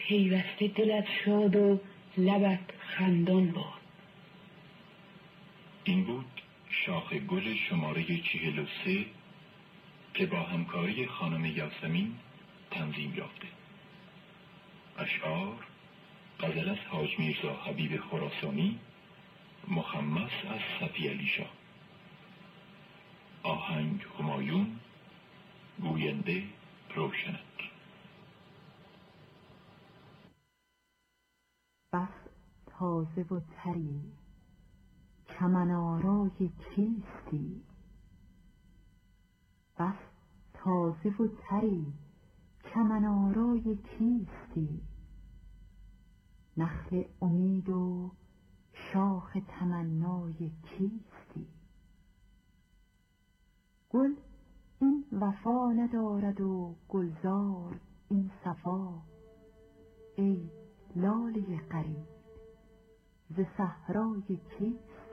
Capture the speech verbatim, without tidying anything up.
پیوسته دلت شاد و لبت خندان باد. این بود شاخ گل شماره چهل و سه که با همکاری خانم یاسمین تنظیم یافته. اشعار غزل از حاج میرزا حبیب خراسانی، مخمس از صفی علی شاه. آهنگ همایون، گوینده روشنک. بس تازه و تری چمن آرای کیستی، بس تازه و تری چمن آرای کیستی، نخل امید و شاخ تمنای کیستی. گل این وفا ندارد و گلزار این صفا، ای لاله غریب ز صحرای کیستی.